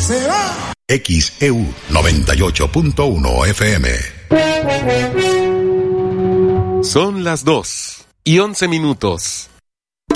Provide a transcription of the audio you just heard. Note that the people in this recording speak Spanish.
se va. XEU 98.1 FM. Son las 2:11.